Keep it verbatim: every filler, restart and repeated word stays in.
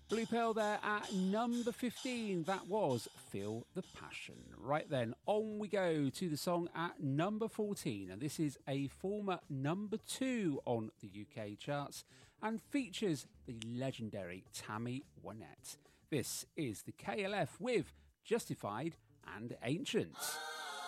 Blue Pearl there at number fifteen. That was Feel the Passion. Right then, on we go to the song at number fourteen. And this is a former number two on the U K charts and features the legendary Tammy Wynette. This is the K L F with Justified and Ancient.